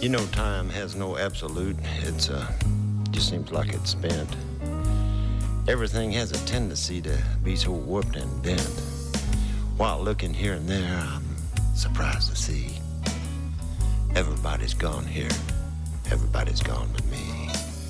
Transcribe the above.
You know, time has no absolute. It's just seems like it's spent. Everything has a tendency to be so warped and bent. While looking here and there, I'm surprised to see everybody's gone here. Everybody's gone with me.